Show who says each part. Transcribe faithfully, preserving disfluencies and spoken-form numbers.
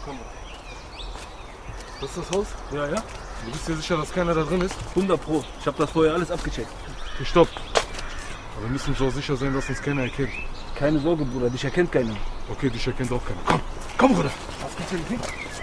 Speaker 1: Kamera. Das ist das Haus?
Speaker 2: Ja, ja.
Speaker 1: Du bist dir sicher, dass keiner da drin ist?
Speaker 2: hundert Pro. Ich habe das vorher alles abgecheckt.
Speaker 1: Okay, stopp. Aber wir müssen so sicher sein, dass uns keiner erkennt.
Speaker 2: Keine Sorge, Bruder. Dich erkennt keiner.
Speaker 1: Okay, dich erkennt auch keiner. Komm, komm, Bruder.
Speaker 2: Was gibt's denn?